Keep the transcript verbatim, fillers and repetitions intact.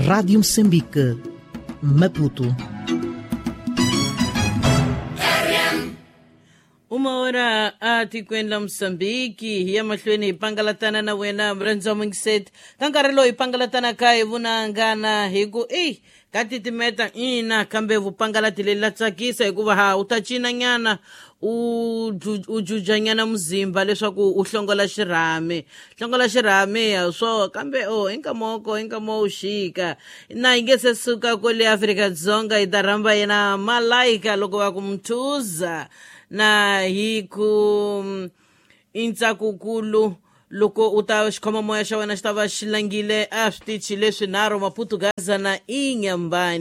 Rádio Moçambique, Maputo. Uma hora ati kwenda Msambiki hiya mahlweni ipangalatana na wena mrenzo mngiset kankarelo ipangalatana kai vunangana hiku eh kati timeta ina kambe vupangalatile latsakisa hikuva ha utachina nyana ujuja nyana mzimba leswaku uhlongola xirhame hlongola xirhame swo kambe oh inka moko inka mo ushika na ingese suka kule Afrika Dzonga itaramba yena malaika loko va kumthuza na hiku intsakukulu loko uta xikhoma moya xa wena xi ta va xi langile a switichi leswi nharhu maputugaza na inyambani